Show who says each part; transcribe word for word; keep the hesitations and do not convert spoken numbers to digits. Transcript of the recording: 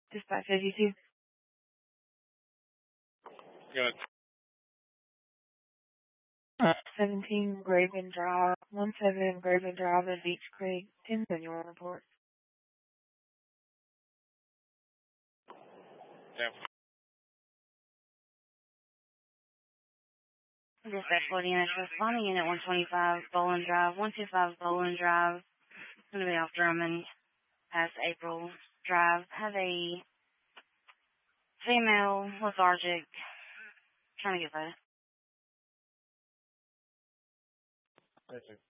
Speaker 1: Dispatch eighty-two.
Speaker 2: Good.
Speaker 1: seventeen Graven Drive, one seven Graven Drive in Beach Creek, ten annual report.
Speaker 2: Yeah.
Speaker 3: Dispatch forty units responding unit one twenty-five Boland Drive, one two five Boland Drive. Going to be off Drummond past April Drive. Have a female lethargic trying to get by.
Speaker 2: That's it.